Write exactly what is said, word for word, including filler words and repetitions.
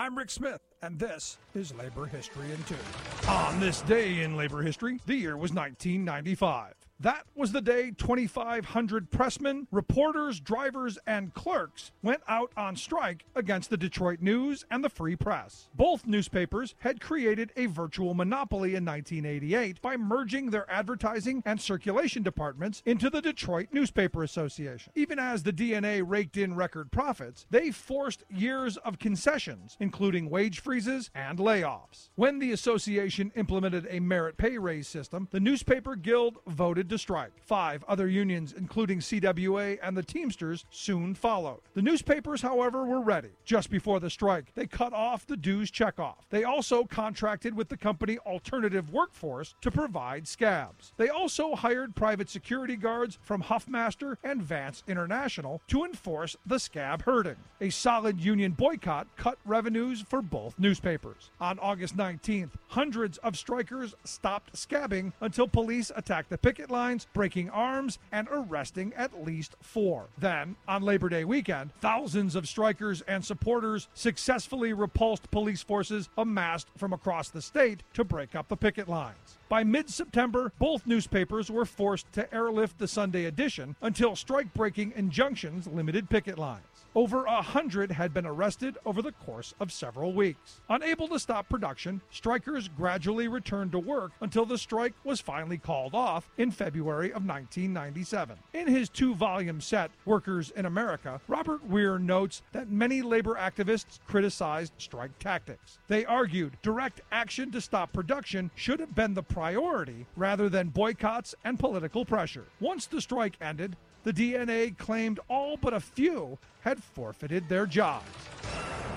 I'm Rick Smith, and this is Labor History in Two. On this day in labor history, the year was nineteen ninety-five. That was the day twenty-five hundred pressmen, reporters, drivers, and clerks went out on strike against the Detroit News and the Free Press. Both newspapers had created a virtual monopoly in nineteen eighty-eight by merging their advertising and circulation departments into the Detroit Newspaper Association. Even as the D N A raked in record profits, they forced years of concessions, including wage freezes and layoffs. When the association implemented a merit pay raise system, the newspaper guild voted to strike. Five other unions, including C W A and the Teamsters, soon followed. The newspapers, however, were ready. Just before the strike, they cut off the dues checkoff. They also contracted with the company Alternative Workforce to provide scabs. They also hired private security guards from Huffmaster and Vance International to enforce the scab herding. A solid union boycott cut revenues for both newspapers. On August nineteenth, hundreds of strikers stopped scabbing until police attacked the picket lines, breaking arms and arresting at least four. Then, on Labor Day weekend, thousands of strikers and supporters successfully repulsed police forces amassed from across the state to break up the picket lines. By mid-September, both newspapers were forced to airlift the Sunday edition until strike-breaking injunctions limited picket lines. Over a hundred had been arrested over the course of several weeks. Unable to stop production, strikers gradually returned to work until the strike was finally called off in February of nineteen ninety-seven. In his two-volume set, Workers in America, Robert Weir notes that many labor activists criticized strike tactics. They argued direct action to stop production should have been the priority rather than boycotts and political pressure. Once the strike ended, the D N A claimed all but a few had forfeited their jobs.